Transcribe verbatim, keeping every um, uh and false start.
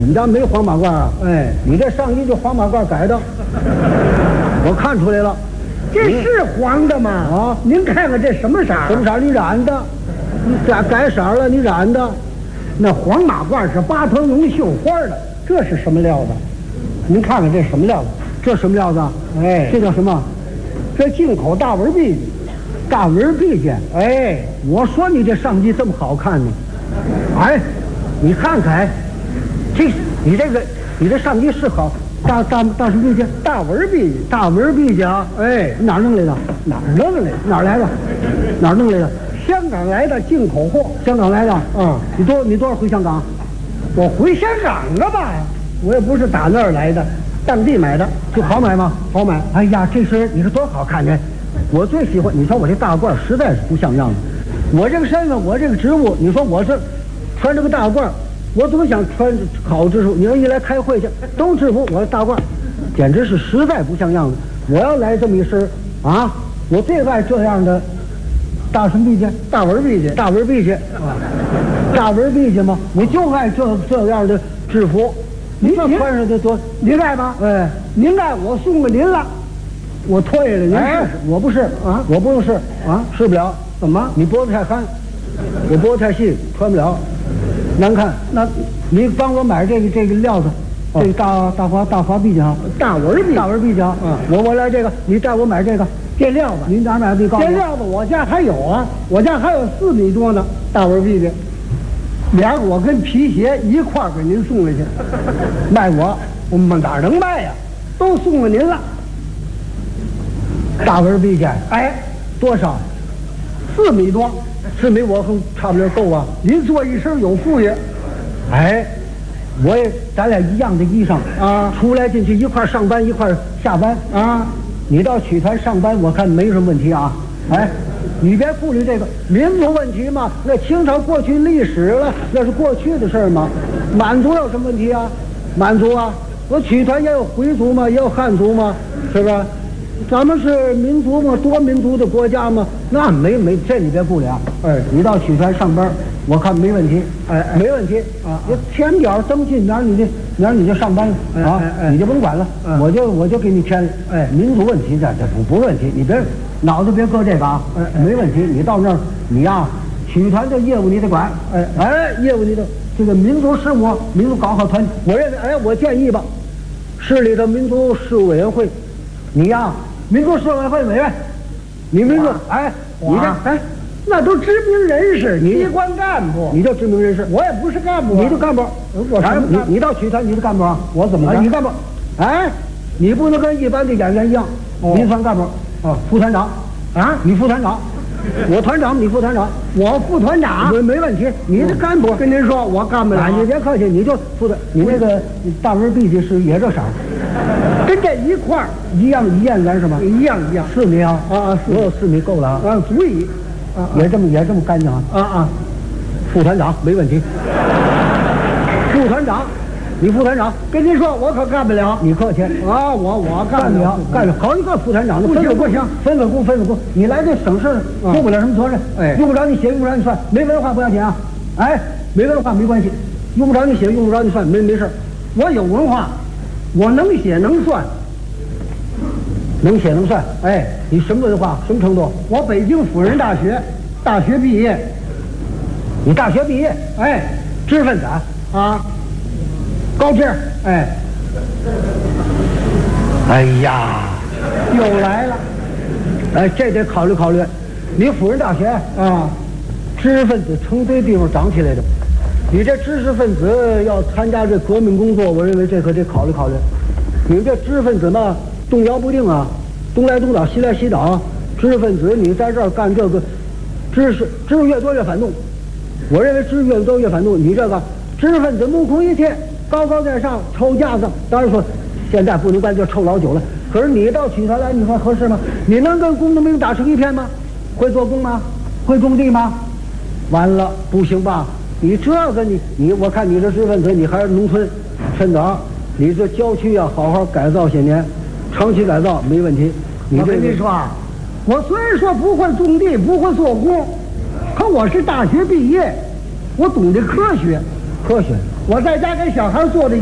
你家没黄马褂啊？哎，你这上衣就黄马褂改的，我看出来了。 这是黄的吗？ 啊， 您看看这什么色？ 什么色？你染的，你改改色了，你染的。 那黄马褂是八头绒绣花的，这是什么料子？您看看这什么料子？ 这什么料子？ 哎， 这叫什么？ 这进口大纹碧， 大纹碧笺。 哎， 我说你这上衣这么好看呢，哎，你看看，这你这个你这上衣是好大大大什么碧笺？ 大纹碧， 大纹碧笺啊！ 哎， 哪儿弄来的？ 哪儿弄来的？ 哪儿来的？哪儿弄来的？ 香港来的进口货。 香港来的。 嗯， 你多你多少回香港？ 我回香港了吧？我也不是打那儿来的，当地买的。 就好买吗？ 好买。 哎呀，这身你说多好看呢！我最喜欢，你说我这大褂实在是不像样子。我这个身份，我这个职务，你说我这穿这个大褂，我总想穿好制服。你要一来开会去，都制服，我大褂，简直是实在不像样子。我要来这么一身啊，我最爱这样的大什么碧笺？ 大纹碧笺， 大纹碧笺啊，大纹碧笺吗？我就爱这这样的制服。你这穿上的多， 您爱吗？ 哎， 您爱我送给您了。 我退了，您试试。我不是啊，我不用试啊，试不了。 怎么？ 你脖子太憨，我脖子太细，穿不了，难看。 那你帮我买这个这个料子，这个大大花大花碧笺， 大纹碧， 大纹碧笺。嗯，我我来这个，你带我买这个这料子。 您哪买的？告诉我。 这料子我家还有啊，我家还有四米多呢，大纹碧笺。连我跟皮鞋一块儿给您送回去， 卖我， 我们哪能卖呀？都送给您了。 大纹碧笺， 哎， 多少？ 四米多， 四米我很差不多够啊。 您做一身有富裕。 哎，我也咱俩一样的衣裳啊， 出来进去一块上班一块下班啊。 你到曲团上班，我看没什么问题啊。哎，你别顾虑这个民族问题嘛，那清朝过去历史了，那是过去的事儿嘛。满族有什么问题啊？满族啊，我曲团也有回族嘛，也有汉族嘛，是吧？咱们是民族嘛，多民族的国家嘛，那没没这你别顾虑啊。哎，你到曲团上班，我看没问题。 哎， 没问题啊。 你填表登记，明儿你就明儿你就上班了啊，你就甭管了，我就我就给你填。哎，民族问题这这不不问题，你别脑子别搁这个啊。哎，没问题。你到那儿你呀，曲团的业务你得管。哎哎，业务你得这个民族事务，民族搞好团。我认为，哎，我建议吧，市里的民族事务委员会，你呀。民族事务委员会委员，你民族哎，你这哎， 那都知名人士，机关干部， 你就知名人士， 我也不是干部， 你就干部， 我什么？ 你你到曲团你是干部啊？ 我怎么？ 你干部，哎，你不能跟一般的演员一样，你算干部啊，副团长啊，你副团长，我团长，你副团长， 我副团长， 没没问题，你是干部。 跟您说，我干不了， 你别客气，你就副的，你那个大纹碧笺是也这色。 跟这一块儿一样一样干是吗？ 一样一样， 四米啊啊啊， 我有四米够了啊， 啊足以， 啊也这么也这么干净啊啊啊， 副团长没问题，副团长，你副团长， 跟您说我可干不了， 你客气啊，我我干不了，干了好几个副团长， 不行不行， 分分工分分工，你来这省事用不了什么责任， 哎， 用不着你写，用不着你算，没文化不要紧啊，哎，没文化没关系，用不着你写，用不着你算，没没事， 我有文化。我能写能算， 能写能算。哎，你什么文化？什么程度？ 我北京辅仁大学大学毕业。 你大学毕业？ 哎， 知识分子啊，高知。 哎，哎呀， 又来了。 哎，这得考虑考虑。你辅仁大学啊， 知识分子成堆地方长起来的。你这知识分子要参加这革命工作，我认为这可得考虑考虑。你这知识分子嘛，动摇不定啊，东来东倒，西来西倒。知识分子你在这儿干这个，知识知识越多越反动。我认为知识越多越反动。你这个知识分子目空一切，高高在上，抽架子。当然说，现在不能干，就臭老久了。可是你到曲团来，你说合适吗？你能跟工农兵打成一片吗？会做工吗？会种地吗？完了，不行吧？你这个你你我看你这知识分子，你还是农村，趁早，你这郊区要好好改造些年，长期改造没问题。你我跟你说啊，我虽然说不会种地，不会做工，可我是大学毕业，我懂得科学， 科学， 我在家给小孩做的